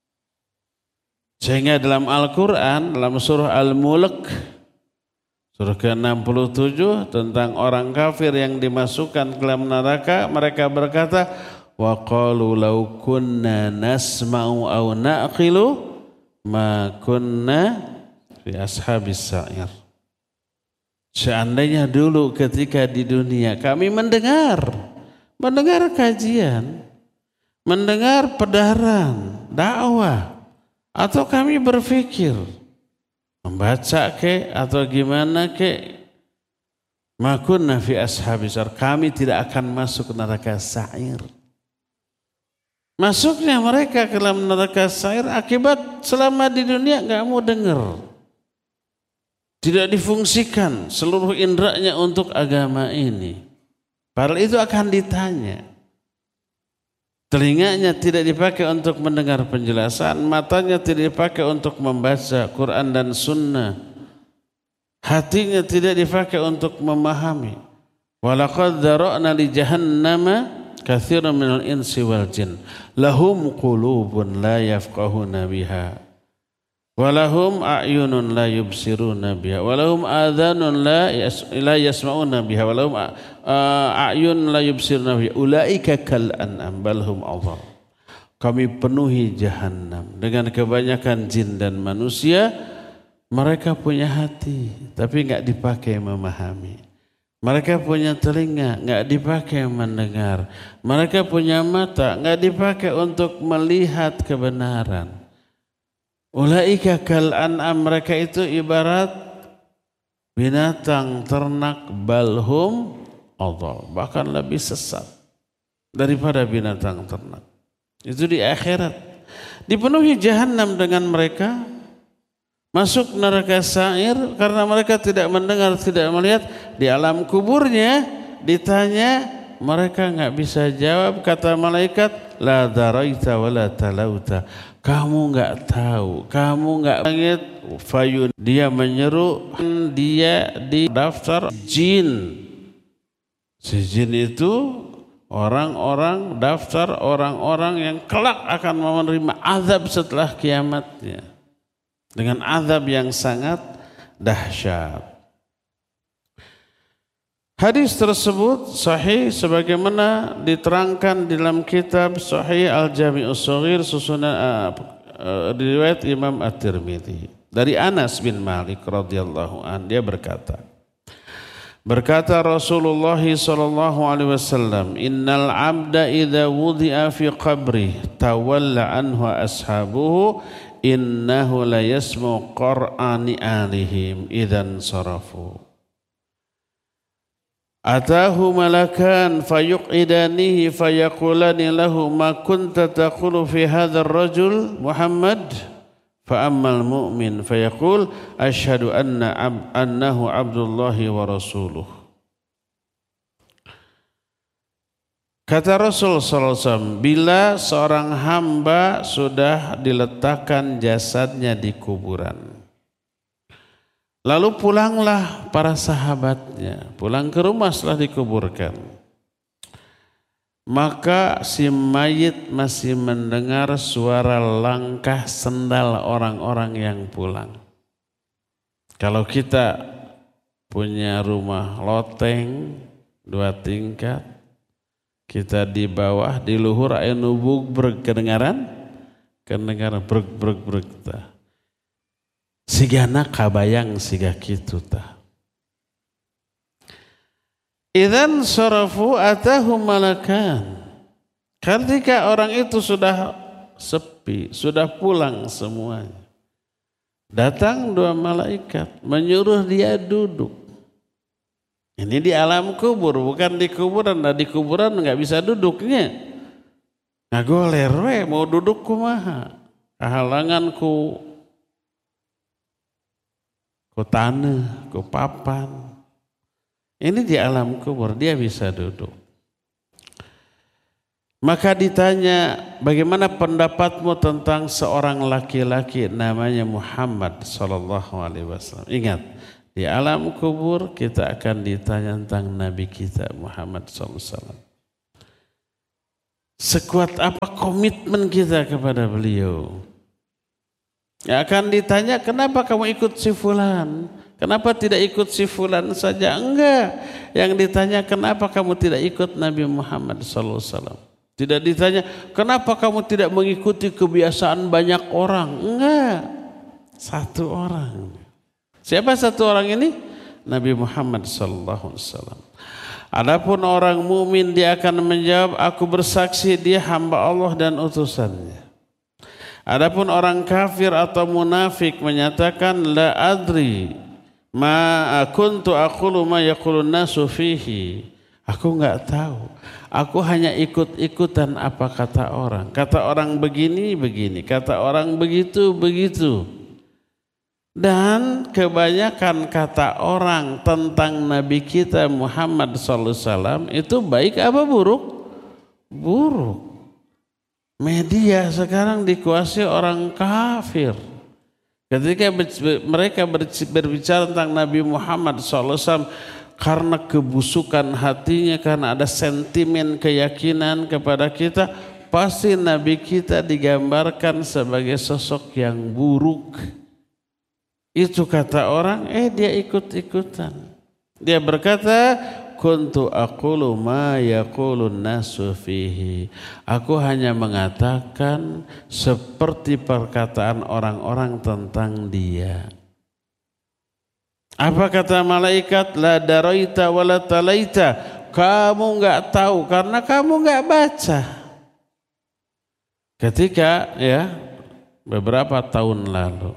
Sehingga dalam Al-Quran, dalam surah Al-Mulk, surah ke enam puluh tujuh tentang orang kafir yang dimasukkan ke dalam neraka, mereka berkata, wa qalu law kunna nasma'u aw na'qilu ma kunna fi ashabis sa'ir. Seandainya dulu ketika di dunia kami mendengar, mendengar kajian, mendengar pedaran, dakwah, atau kami berpikir, membaca ke atau gimana ke, makunna fi ashabis sa'ir, kami tidak akan masuk neraka sa'ir. Masuknya mereka ke dalam neraka sa'ir akibat selama di dunia enggak mau dengar. Tidak difungsikan seluruh inderanya untuk agama ini. Padahal itu akan ditanya. Telinganya tidak dipakai untuk mendengar penjelasan, matanya tidak dipakai untuk membaca Quran dan Sunnah, hatinya tidak dipakai untuk memahami. Walaqad dzara'na li jahannama katsiran minal insi wal jin lahum qulubun la yafqahuna biha walahum a'yunun la yubsiruna biha walahum adhanun la yas, la yasma'una biha walahum a'yun la yubsiruna biha ulaika kal an'am bal hum adhal. Kami penuhi jahanam dengan kebanyakan jin dan manusia. Mereka punya hati tapi enggak dipakai memahami. Mereka punya telinga enggak dipakai mendengar. Mereka punya mata enggak dipakai untuk melihat kebenaran. Ulaika kal an'am, mereka itu ibarat binatang ternak, balhum adhal, bahkan lebih sesat daripada binatang ternak. Itu di akhirat. Dipenuhi jahanam dengan mereka, masuk neraka sa'ir karena mereka tidak mendengar, tidak melihat. Di alam kuburnya ditanya, mereka enggak bisa jawab. Kata malaikat, la daraita wa la talauta. Kamu enggak tahu, kamu enggak langit. Fayun, dia menyeru, dia di daftar jin. Si jin itu orang-orang, daftar orang-orang yang kelak akan menerima azab setelah kiamatnya. Dengan azab yang sangat dahsyat. Hadis tersebut sahih sebagaimana diterangkan dalam kitab Sahih Al-Jami'us Shaghir susunan uh, uh, riwayat Imam At-Tirmidzi dari Anas bin Malik radhiyallahu an, dia berkata berkata Rasulullah sallallahu alaihi wasallam, innal 'abda idza wudi'a fi qabri tawalla anhu ashabuhu innahu la yasmu qur'ani alihim idzan sarafu. Atahu malakan fayuqidanihi fayaqulani lahu ma kunta taqulu fi hadzal rajul Muhammad fa ammal mu'min fayaqul asyhadu anna ab, annahu abdullahi wa rasuluh. Kata Rasul sallallahu alaihi wasallam, bila seorang hamba sudah diletakkan jasadnya di kuburan, lalu pulanglah para sahabatnya, pulang ke rumah setelah dikuburkan. Maka si mayit masih mendengar suara langkah sendal orang-orang yang pulang. Kalau kita punya rumah loteng dua tingkat, kita di bawah, di luhur aya nubug breg kedengaran, kedengaran breg breg breg tah. Sigana kabayang siga kitu tah. Idzan sarafu atahum malakan. Ketika orang itu sudah sepi, sudah pulang semuanya, datang dua malaikat menyuruh dia duduk. Ini di alam kubur, bukan di kuburan. Nah, di kuburan nggak bisa duduknya. Ngagoler we mau duduk kumaha? Kahalangan ku ku tanah, ku papan. Ini di alam kubur dia bisa duduk. Maka ditanya, bagaimana pendapatmu tentang seorang laki-laki namanya Muhammad sallallahu alaihi wasallam? Ingat, Di alam kubur kita akan ditanya tentang Nabi kita Muhammad shallallahu alaihi wasallam. Sekuat apa komitmen kita kepada beliau. Ya, akan ditanya kenapa kamu ikut si fulan? Kenapa tidak ikut si fulan saja? Enggak. Yang ditanya kenapa kamu tidak ikut Nabi Muhammad shallallahu alaihi wasallam? Tidak ditanya kenapa kamu tidak mengikuti kebiasaan banyak orang? Enggak. Satu orang. Siapa satu orang ini? Nabi Muhammad sallallahu alaihi wasallam. Adapun orang mukmin dia akan menjawab, aku bersaksi dia hamba Allah dan utusannya. Adapun orang kafir atau munafik menyatakan la adri ma kuntu aqulu ma yaqulun nasu fihi. Aku enggak tahu. Aku hanya ikut-ikutan apa kata orang. Kata orang begini begini, kata orang begitu begitu. Dan kebanyakan kata orang tentang Nabi kita Muhammad shallallahu alaihi wasallam itu baik apa buruk? Buruk. Media sekarang dikuasai orang kafir. Ketika mereka berbicara tentang Nabi Muhammad shallallahu alaihi wasallam karena kebusukan hatinya, karena ada sentimen keyakinan kepada kita, pasti Nabi kita digambarkan sebagai sosok yang buruk. Itu kata orang, eh dia ikut-ikutan. Dia berkata, kuntu aqulu ma yaqulun nasu fihi. Aku hanya mengatakan seperti perkataan orang-orang tentang dia. Apa kata malaikat? La daraita wa la talaita. Kamu enggak tahu karena kamu enggak baca. Ketika ya beberapa tahun lalu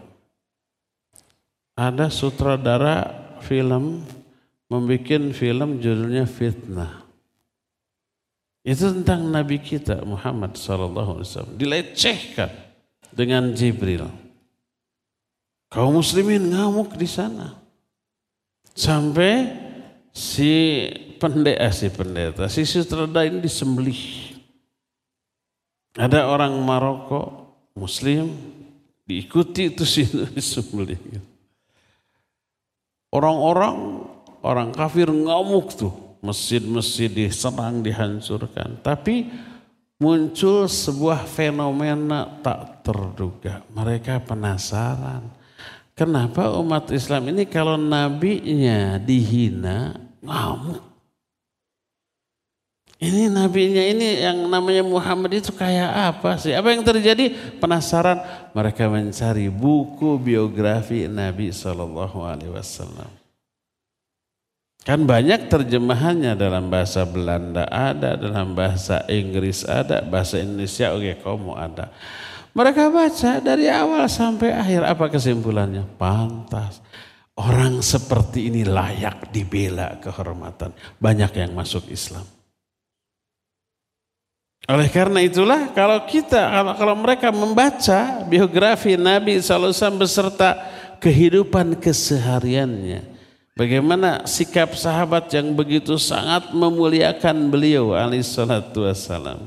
ada sutradara film membuat film judulnya Fitnah. Itu tentang Nabi kita Muhammad sallallahu alaihi wasallam dilecehkan dengan Jibril. Kaum muslimin ngamuk di sana. Sampai si pendeta si pendeta si sutradara ini disembelih. Ada orang Maroko muslim diikuti itu si disembelih. Orang-orang, orang kafir ngamuk tuh. Masjid-masjid diserang, dihancurkan. Tapi muncul sebuah fenomena tak terduga. Mereka penasaran. Kenapa umat Islam ini kalau nabinya dihina, ngamuk. Ini nabinya ini yang namanya Muhammad itu kayak apa sih? Apa yang terjadi? Penasaran. Mereka mencari buku biografi Nabi shallallahu alaihi wasallam. Kan banyak terjemahannya dalam bahasa Belanda ada, dalam bahasa Inggris ada, bahasa Indonesia oke kamu ada. Mereka baca dari awal sampai akhir. Apa kesimpulannya? Pantas. Orang seperti ini layak dibela kehormatan. Banyak yang masuk Islam. Oleh karena itulah kalau kita, kalau, kalau mereka membaca biografi Nabi shallallahu alaihi wasallam beserta kehidupan kesehariannya. Bagaimana sikap sahabat yang begitu sangat memuliakan beliau alaihi salatu wassalam.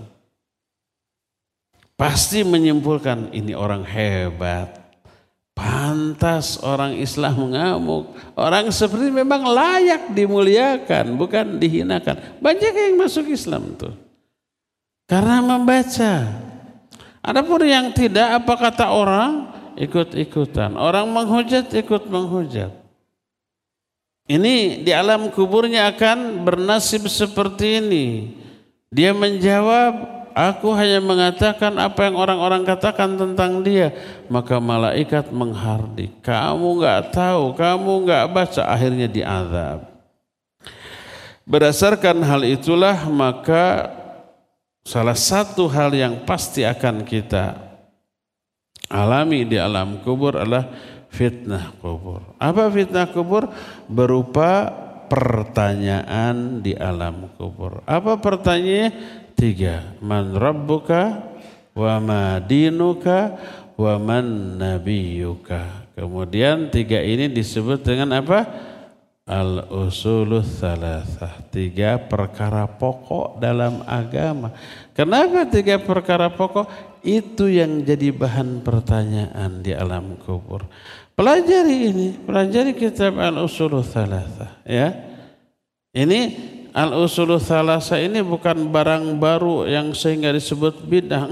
Pasti menyimpulkan ini orang hebat. Pantas orang Islam mengamuk. Orang seperti ini memang layak dimuliakan, bukan dihinakan. Banyak yang masuk Islam tuh. Karena membaca. Adapun yang tidak, apa kata orang? Ikut-ikutan. Orang menghujat, ikut menghujat. Ini di alam kuburnya akan bernasib seperti ini. Dia menjawab, aku hanya mengatakan apa yang orang-orang katakan tentang dia. Maka malaikat menghardik. Kamu enggak tahu, kamu enggak baca, akhirnya diazab. Berdasarkan hal itulah maka salah satu hal yang pasti akan kita alami di alam kubur adalah fitnah kubur. Apa fitnah kubur? Berupa pertanyaan di alam kubur. Apa pertanyaannya? Tiga. Man rabbuka wa ma dinuka wa man nabiyuka. Kemudian tiga ini disebut dengan apa? Al-usulul thalathah. Tiga perkara pokok dalam agama. Kenapa tiga perkara pokok? Itu yang jadi bahan pertanyaan di alam kubur. Pelajari ini, pelajari kitab Al-Usulul Thalathah ya. Ini Al-Usulul Thalathah ini bukan barang baru yang sehingga disebut bid'ah.